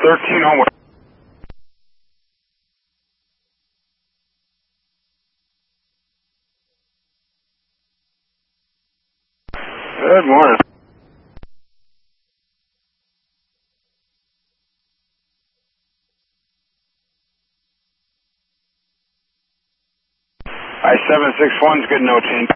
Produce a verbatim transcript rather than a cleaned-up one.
thirteen homeward. Good morning. I seven six one's good, no change.